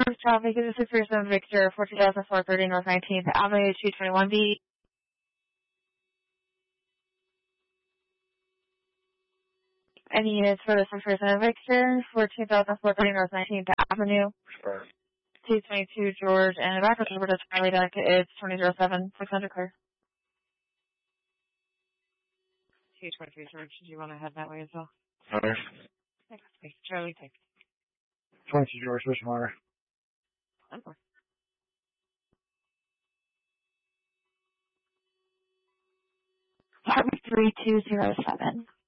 traffic is 637 Victor, 14,430 North 19th Avenue, 221B. Any units for the 637 Victor, 14,430 North 19th Avenue, 222 George, and back over to Charlie Duck, it's 2007, 600 clear. 223 George, do you want to head that way as well? Hunter. Okay, Charlie, take. 22 George, Mission Hunter. 3207.